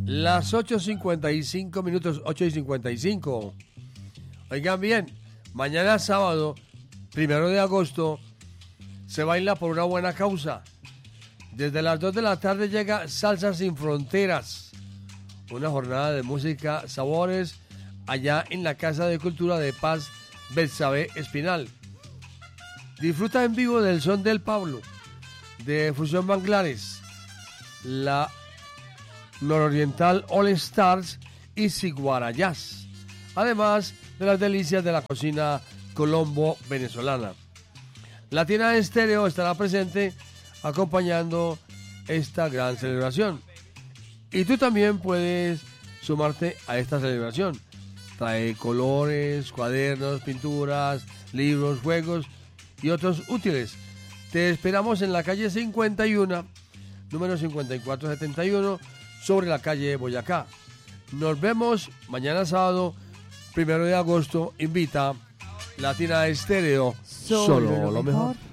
Las 8:55 minutos, 8:55. Oigan bien, mañana sábado, 1 de agosto, se baila por una buena causa. Desde las 2 de la tarde llega Salsa Sin Fronteras, una jornada de música, sabores, allá en la Casa de Cultura de Paz, Betsabe Espinal. Disfruta en vivo del son del Pablo, de Fusión Manglares, la Nororiental All Stars y Siguara Jazz, además de las delicias de la cocina colombo venezolana. Latina Estéreo estará presente acompañando esta gran celebración. Y tú también puedes sumarte a esta celebración. Trae colores, cuadernos, pinturas, libros, juegos y otros útiles. Te esperamos en la calle 51, número 5471, sobre la calle Boyacá. Nos vemos mañana sábado, 1 de agosto. Invita Latina Estéreo, solo lo mejor.